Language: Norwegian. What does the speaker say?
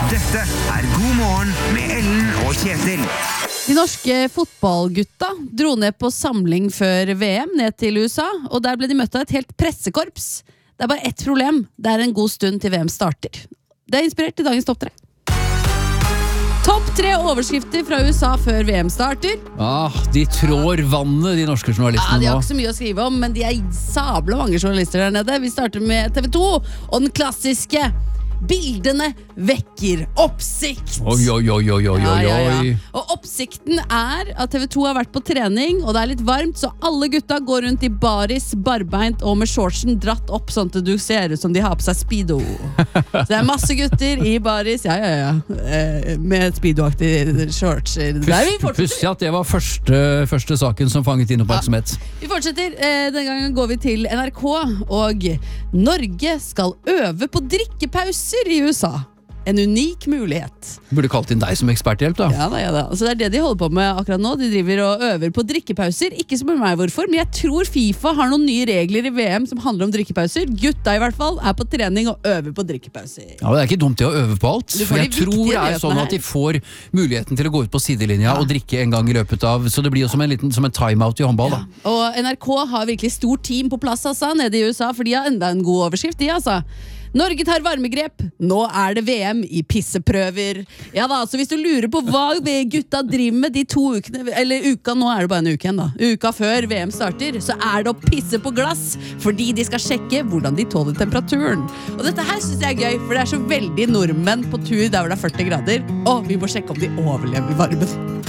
Dette God morgen med Ellen og Kjetil. De norske fotballgutta dro ned på samling før VM ned til USA, og der ble de møtt av et helt pressekorps. Det bare ett problem, det en god stund til VM starter. Det inspirert til dagens topp 3. Topp 3 overskrifter fra USA før VM starter. De trår vannet, de norske journalistene De har nå. ikke så mye å skrive om, men de sabla mange journalister der nede. Vi starter med TV 2 og den klassiske bildene vekker oppsikt. Oi. Og oppsikten at TV 2 har vært på trening, og det litt varmt, så alle gutta går rundt i baris, barbeint og med shortsen dratt opp, sånn at du ser ut som de har på seg speedo. Så det masse gutter i baris, med speedo-aktige shortser. Pussig at det var første saken som fanget inn oppmerksomhet. Vi fortsetter. Denne gangen går vi til NRK, og Norge skal øve på drikkepauser i USA. En unik mulighet. Burde kalt inn deg som eksperthjelp da. Ja. Så det det de holder på med akkurat nå. De driver og øver på drikkepauser. Ikke som med meg hvorfor, men jeg tror FIFA har noen nye regler i VM som handler om drikkepauser. Gutta i hvert fall på trening og øver på drikkepauser. Ja, det ikke dumt det å øve på alt. For jeg tror det sånn at de får muligheten til å gå ut på sidelinja og drikke en gang i løpet av, så det blir jo som en timeout i håndball da. Og NRK har virkelig stort team på plass nede i USA, for de har enda en god overskrift de Norge tar varmegrep, nå det VM i pisseprøver. Ja da, så hvis du lurer på hva gutta driver med de 2 ukene, eller uka, nå det bare en uke igjen da, uka før VM starter, så det å pisse på glass, fordi de skal sjekke hvordan de tåler temperaturen. Og dette her synes jeg gøy, for det så veldig nordmenn på tur der hvor det 40 grader, og vi må sjekke om de overlever varmen.